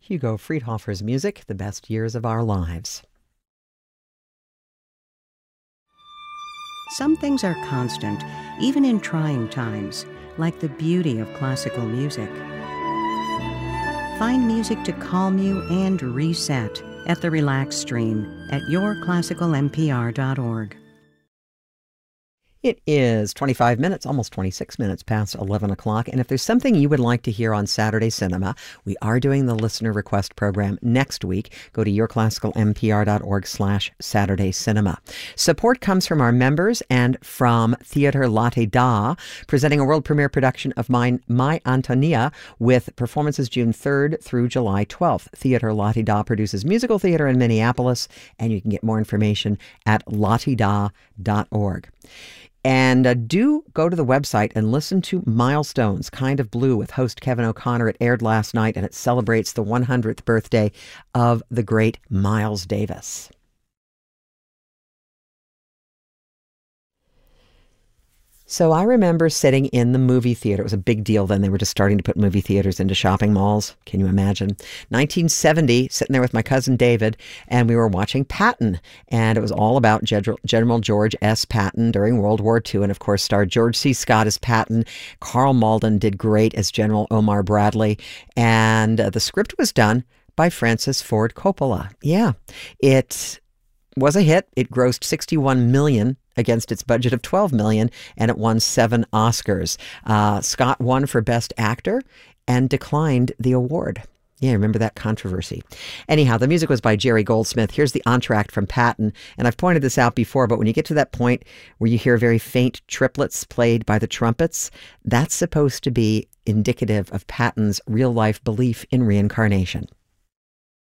Hugo Friedhofer's music, The Best Years of Our Lives. Some things are constant, even in trying times, like the beauty of classical music. Find music to calm you and reset at the Relax Stream at yourclassicalmpr.org. It is 25 minutes, almost 26 minutes past 11 o'clock. And if there's something you would like to hear on Saturday Cinema, we are doing the listener request program next week. Go to yourclassicalmpr.org/Saturday Cinema. Support comes from our members and from Theatre Latte Da, presenting a world premiere production of My Antonia with performances June 3rd through July 12th. Theatre Latte Da produces musical theater in Minneapolis, and you can get more information at latteda.org. And do go to the website and listen to Milestones, Kind of Blue, with host Kevin O'Connor. It aired last night, and it celebrates the 100th birthday of the great Miles Davis. So I remember sitting in the movie theater. It was a big deal then. They were just starting to put movie theaters into shopping malls. Can you imagine? 1970, sitting there with my cousin David, and we were watching Patton. And it was all about General George S. Patton during World War II. And, of course, starred George C. Scott as Patton. Carl Malden did great as General Omar Bradley. And the script was done by Francis Ford Coppola. Yeah, it was a hit. It grossed $61 million against its budget of $12 million, and it won 7 Oscars. Scott won for Best Actor and declined the award. Yeah, remember that controversy. Anyhow, the music was by Jerry Goldsmith. Here's the entr'acte from Patton. And I've pointed this out before, but when you get to that point where you hear very faint triplets played by the trumpets, that's supposed to be indicative of Patton's real-life belief in reincarnation.